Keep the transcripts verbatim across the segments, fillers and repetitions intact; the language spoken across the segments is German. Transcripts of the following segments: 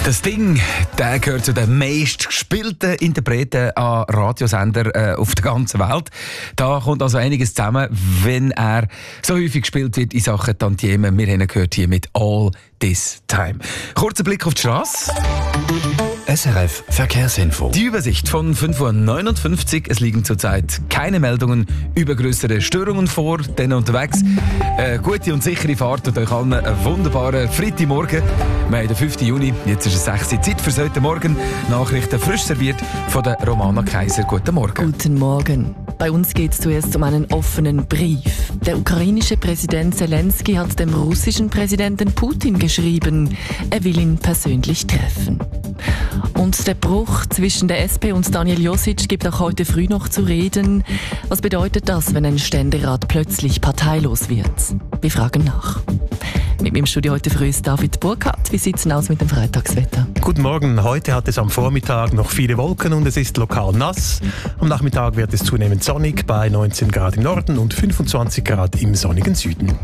Das Ding, der gehört zu den meistgespielten Interpreten an Radiosender äh, auf der ganzen Welt. Da kommt also einiges zusammen, wenn er so häufig gespielt wird in Sachen Tantiemen. Wir haben gehört hier mit All This Time. Kurzer Blick auf die Straße. S R F Verkehrsinfo. Die Übersicht von fünf Uhr neunundfünfzig. Es liegen zurzeit keine Meldungen über größere Störungen vor. Denn unterwegs äh, gute und sichere Fahrt und euch allen einen wunderbaren Freitagmorgen. Wir haben den fünften Juni. Jetzt ist es sechs Uhr Zeit für heute Morgen. Nachrichten frisch serviert von der Romana Kaiser. Guten Morgen. Guten Morgen. Bei uns geht es zuerst um einen offenen Brief. Der ukrainische Präsident Zelensky hat dem russischen Präsidenten Putin geschrieben, er will ihn persönlich treffen. Und der Bruch zwischen der S P und Daniel Josic gibt auch heute früh noch zu reden. Was bedeutet das, wenn ein Ständerat plötzlich parteilos wird? Wir fragen nach. Mit mir im Studio heute früh ist David Burkhardt. Wie sieht es denn aus mit dem Freitagswetter? Guten Morgen. Heute hat es am Vormittag noch viele Wolken und es ist lokal nass. Am Nachmittag wird es zunehmend sonnig bei neunzehn Grad im Norden und fünfundzwanzig Grad im sonnigen Süden.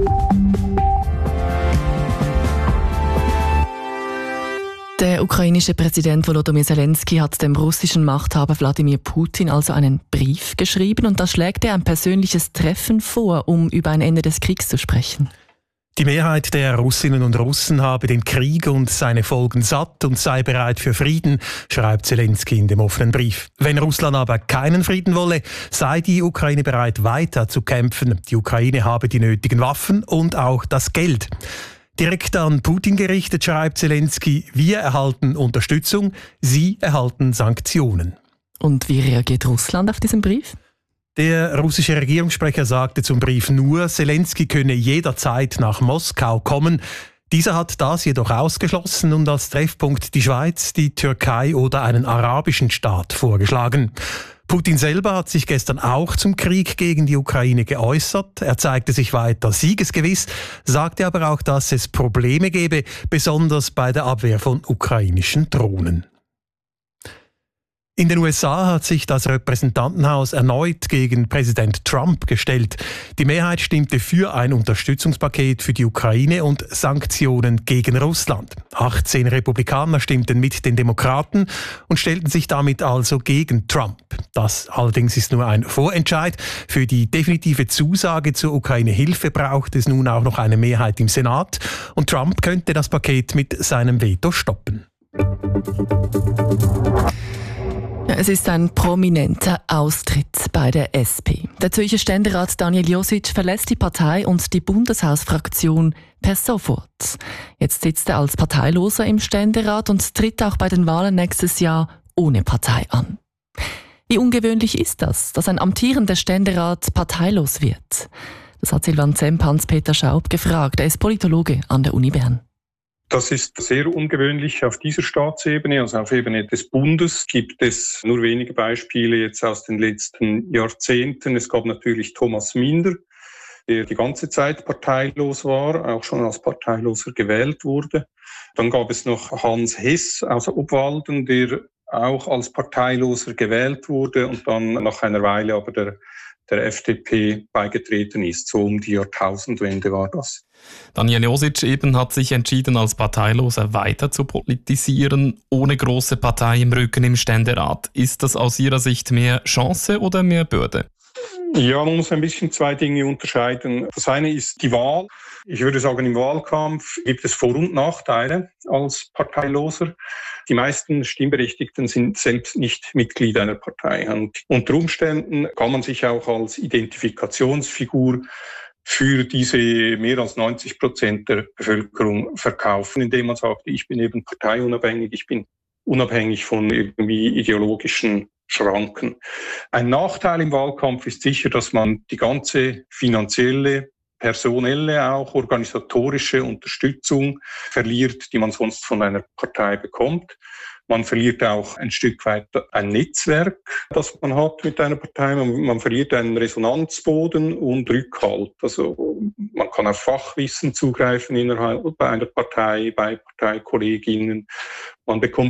Der ukrainische Präsident Volodymyr Zelensky hat dem russischen Machthaber Wladimir Putin also einen Brief geschrieben und da schlägt er ein persönliches Treffen vor, um über ein Ende des Kriegs zu sprechen. Die Mehrheit der Russinnen und Russen habe den Krieg und seine Folgen satt und sei bereit für Frieden, schreibt Zelensky in dem offenen Brief. Wenn Russland aber keinen Frieden wolle, sei die Ukraine bereit, weiter zu kämpfen. Die Ukraine habe die nötigen Waffen und auch das Geld. Direkt an Putin gerichtet schreibt Zelensky, wir erhalten Unterstützung, Sie erhalten Sanktionen. Und wie reagiert Russland auf diesen Brief? Der russische Regierungssprecher sagte zum Brief nur, Zelensky könne jederzeit nach Moskau kommen. Dieser hat das jedoch ausgeschlossen und als Treffpunkt die Schweiz, die Türkei oder einen arabischen Staat vorgeschlagen. Putin selber hat sich gestern auch zum Krieg gegen die Ukraine geäußert. Er zeigte sich weiter siegesgewiss, sagte aber auch, dass es Probleme gebe, besonders bei der Abwehr von ukrainischen Drohnen. In den U S A hat sich das Repräsentantenhaus erneut gegen Präsident Trump gestellt. Die Mehrheit stimmte für ein Unterstützungspaket für die Ukraine und Sanktionen gegen Russland. achtzehn Republikaner stimmten mit den Demokraten und stellten sich damit also gegen Trump. Das allerdings ist nur ein Vorentscheid. Für die definitive Zusage zur Ukraine-Hilfe braucht es nun auch noch eine Mehrheit im Senat und Trump könnte das Paket mit seinem Veto stoppen. Es ist ein prominenter Austritt bei der S P. Der Zürcher Ständerat Daniel Josic verlässt die Partei und die Bundeshausfraktion per sofort. Jetzt sitzt er als Parteiloser im Ständerat und tritt auch bei den Wahlen nächstes Jahr ohne Partei an. Wie ungewöhnlich ist das, dass ein amtierender Ständerat parteilos wird? Das hat Silvan Zemp Hans-Peter Schaub gefragt. Er ist Politologe an der Uni Bern. Das ist sehr ungewöhnlich auf dieser Staatsebene, also auf Ebene des Bundes gibt es nur wenige Beispiele jetzt aus den letzten Jahrzehnten. Es gab natürlich Thomas Minder, der die ganze Zeit parteilos war, auch schon als Parteiloser gewählt wurde. Dann gab es noch Hans Hess aus Obwalden, der auch als Parteiloser gewählt wurde und dann nach einer Weile aber der der F D P beigetreten ist. So um die Jahrtausendwende war das. Daniel Josic eben hat sich entschieden, als Parteiloser weiter zu politisieren, ohne große Partei im Rücken im Ständerat. Ist das aus Ihrer Sicht mehr Chance oder mehr Bürde? Ja, man muss ein bisschen zwei Dinge unterscheiden. Das eine ist die Wahl. Ich würde sagen, im Wahlkampf gibt es Vor- und Nachteile als Parteiloser. Die meisten Stimmberechtigten sind selbst nicht Mitglied einer Partei. Und unter Umständen kann man sich auch als Identifikationsfigur für diese mehr als neunzig Prozent der Bevölkerung verkaufen, indem man sagt, ich bin eben parteiunabhängig, ich bin unabhängig von irgendwie ideologischen Schranken. Ein Nachteil im Wahlkampf ist sicher, dass man die ganze finanzielle, personelle, auch organisatorische Unterstützung verliert, die man sonst von einer Partei bekommt. Man verliert auch ein Stück weit ein Netzwerk, das man hat mit einer Partei. Man, man verliert einen Resonanzboden und Rückhalt. Also man kann auf Fachwissen zugreifen innerhalb einer Partei, bei Parteikolleginnen. Man bekommt